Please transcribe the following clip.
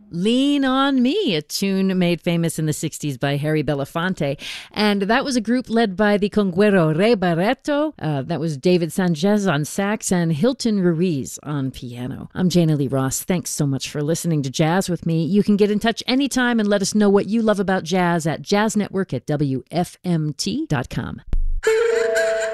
Lean on Me, a tune made famous in the 60s by Harry Belafonte. And that was a group led by the conguero Ray Barreto. That was David Sanchez on sax and Hilton Ruiz on piano. I'm Jana Lee Ross. Thanks so much for listening to Jazz with me. You can get in touch anytime and let us know what you love about jazz at jazznetwork@wfmt.com.